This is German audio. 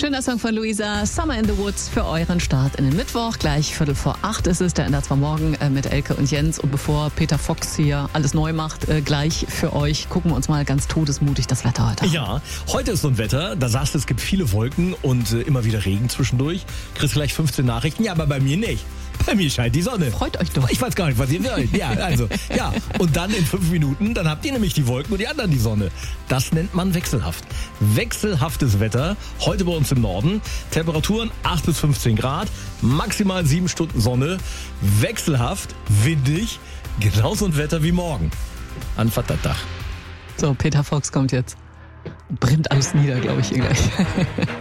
Schöner Song von Luisa, Summer in the Woods für euren Start in den Mittwoch. Gleich 7:45 ist es, der NDR 2 Morgen mit Elke und Jens. Und bevor Peter Fox hier alles neu macht, gleich für euch, gucken wir uns mal ganz todesmutig das Wetter heute an. Ja, heute ist so ein Wetter, da sagst du, es gibt viele Wolken und immer wieder Regen zwischendurch. Kriegst gleich 15 Nachrichten, ja, aber bei mir nicht. Bei mir scheint die Sonne. Freut euch doch. Ich weiß gar nicht, was ihr wollt. Ja, also, ja. Und dann in 5 Minuten, dann habt ihr nämlich die Wolken und die anderen die Sonne. Das nennt man wechselhaft. Wechselhaftes Wetter, heute bei uns im Norden. Temperaturen 8 bis 15 Grad, maximal 7 Stunden Sonne. Wechselhaft, windig, genauso ein Wetter wie morgen. An Vatertag. So, Peter Fox kommt jetzt. Brennt alles nieder, glaube ich, hier gleich.